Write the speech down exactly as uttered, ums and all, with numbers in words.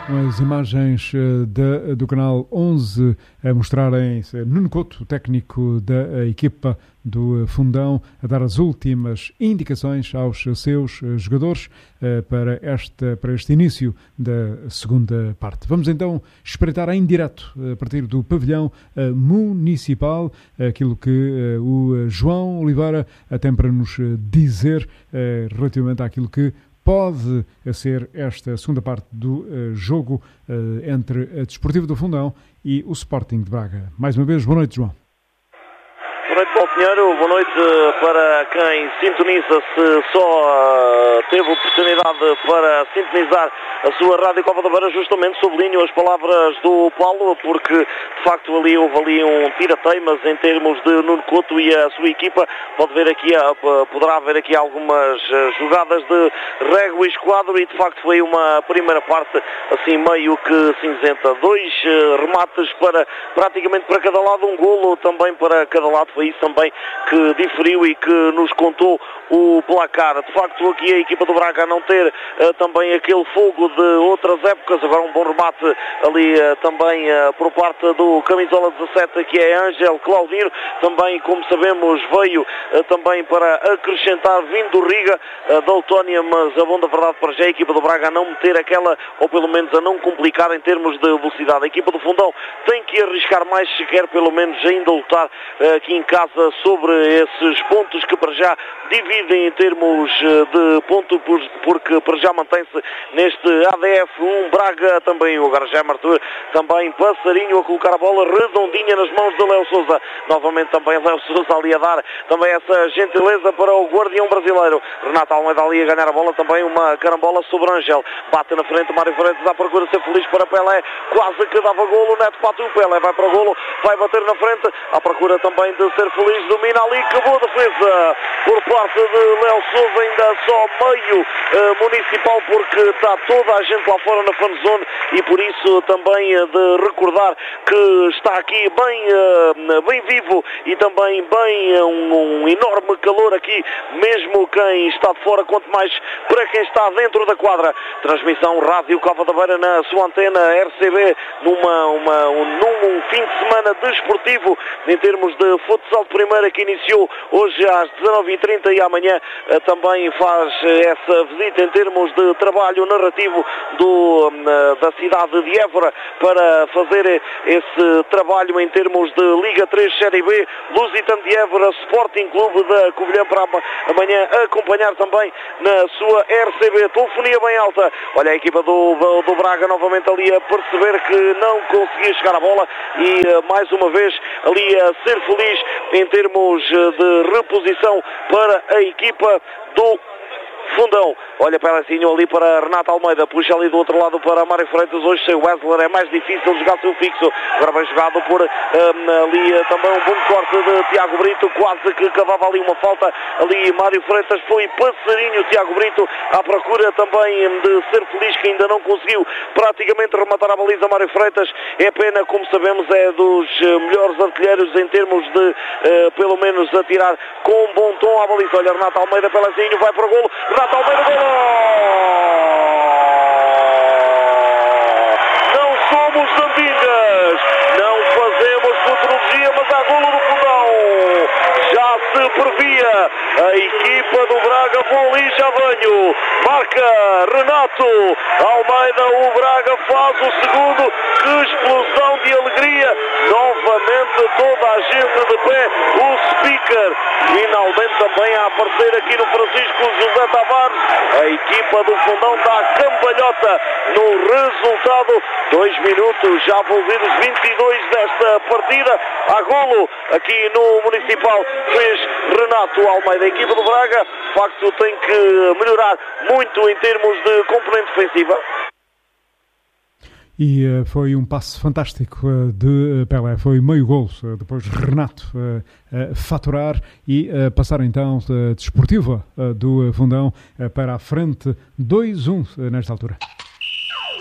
As imagens de, do canal onze a mostrarem Nuno Couto, técnico da equipa do Fundão, a dar as últimas indicações aos seus jogadores para, esta, para este início da segunda parte. Vamos então espreitar em direto, a partir do pavilhão municipal, aquilo que o João Oliveira tem para nos dizer relativamente àquilo que pode ser esta segunda parte do uh, jogo uh, entre a Desportivo do Fundão e o Sporting de Braga. Mais uma vez, boa noite, João. Boa noite, Paulo Pinheiro. Boa noite para quem sintoniza, se só uh, teve oportunidade para sintonizar a sua Rádio Cova da Beira. Justamente sublinho as palavras do Paulo, porque de facto ali houve ali um tira-teimas em termos de Nuno Couto e a sua equipa. Pode ver aqui, poderá haver aqui algumas jogadas de régua e esquadro, e de facto foi uma primeira parte assim meio que cinzenta. Dois remates para praticamente para cada lado, um golo também para cada lado. Foi isso também que diferiu e que nos contou o placar. De facto aqui a equipa do Braga a não ter uh, também aquele fogo de outras épocas. Agora um bom remate ali uh, também uh, por parte do camisola dezassete, que é Ângelo Claudino. Também, como sabemos, veio uh, também para acrescentar, vindo do Riga uh, da Autónia, mas a bom da verdade para já a equipa do Braga a não meter aquela, ou pelo menos a não complicar em termos de velocidade. A equipa do Fundão tem que arriscar mais, se quer pelo menos ainda lutar uh, aqui em casa sobre esses pontos que para já dividem em termos de ponto, porque para já mantém-se neste A D F um. Braga também, o Garjam Arthur, também Passarinho a colocar a bola redondinha nas mãos de Léo Sousa. Novamente também Léo Sousa ali a dar também essa gentileza para o guardião brasileiro. Renato Almeida ali a ganhar a bola, também uma carambola sobre Ângel. Bate na frente, Mário Freitas à procura de ser feliz para Pelé, quase que dava golo. Neto Patu, Pelé vai para o golo, vai bater na frente, à procura também de ser feliz, domina ali, que boa defesa por parte de Léo Sousa, ainda só meio uh, municipal, porque está toda a gente lá fora na fanzone, e por isso também uh, de recordar que está aqui bem, uh, bem vivo e também bem uh, um, um enorme calor aqui, mesmo quem está de fora, quanto mais para quem está dentro da quadra. Transmissão Rádio Cova da Beira na sua antena R C B, numa, uma, um, num fim de semana desportivo em termos de futsal de primeira, que iniciou hoje às dezanove e trinta e amanhã uh, também faz uh, essa visita em termos de trabalho narrativo do, uh, da cidade de Évora, para fazer esse trabalho em termos de Liga três Série B. Lusitano de Évora, Sporting Clube da Covilhã, para amanhã acompanhar também na sua R C B. Telefonia bem alta. Olha a equipa do, do Braga novamente ali a perceber que não conseguia chegar à bola e uh, mais uma vez ali a ser feliz em termos de reposição para a equipa do Fundão. Olha Pelezinho ali para Renato Almeida, puxa ali do outro lado para Mário Freitas. Hoje sem o Wesley é mais difícil jogar seu fixo. Agora bem jogado por um, ali também um bom corte de Tiago Brito, quase que cavava ali uma falta. Ali Mário Freitas, foi Passarinho, Tiago Brito à procura também de ser feliz, que ainda não conseguiu praticamente rematar a baliza. Mário Freitas, é pena, como sabemos, é dos melhores artilheiros em termos de uh, pelo menos atirar com um bom tom à baliza. Olha Renato Almeida, Pelezinho vai para o golo. Renato Almeida, golo! Não somos sardinhas, não fazemos futurologia, mas há golo do Fundão. Já se previa, a equipa do Braga, vou ali, já venho. Marca Renato Almeida, o Braga faz o segundo. Que explosão de alegria, novamente toda a gente de pé. O speaker finalmente também a aparecer aqui no Francisco José Tavares. A equipa do Fundão dá cambalhota no resultado. Dois minutos já envolvidos, vinte e dois desta partida. A golo aqui no Municipal fez Renato Almeida. A equipa do Braga, de facto, tem que melhorar muito em termos de componente defensiva. E uh, foi um passe fantástico uh, de uh, Pelé, foi meio golo, uh, depois Renato uh, uh, faturar e uh, passar então uh, desportiva uh, do uh, Fundão uh, para a frente, dois a um uh, nesta altura.